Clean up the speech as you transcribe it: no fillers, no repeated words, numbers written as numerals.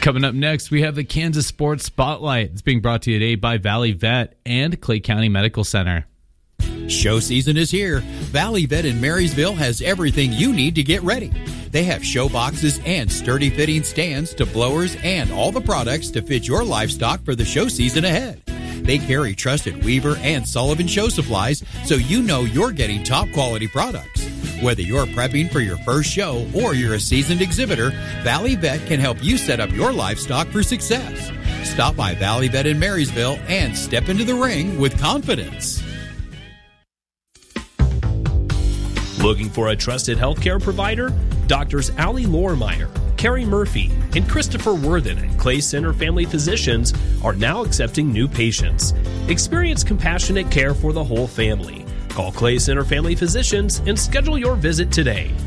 Coming up next, we have the Kansas Sports Spotlight. It's being brought to you today by Valley Vet and Clay County Medical Center. Show season is here. Valley Vet in Marysville has everything you need to get ready. They have show boxes and sturdy fitting stands to blowers and all the products to fit your livestock for the show season ahead. They carry trusted Weaver and Sullivan show supplies, so you know you're getting top quality products. Whether you're prepping for your first show or you're a seasoned exhibitor, Valley Vet can help you set up your livestock for success. Stop by Valley Vet in Marysville and step into the ring with confidence. Looking for a trusted healthcare provider? Doctors Allie Lohrmeyer, Carrie Murphy, and Christopher Worthen at Clay Center Family Physicians are now accepting new patients. Experience compassionate care for the whole family. Call Clay Center Family Physicians and schedule your visit today.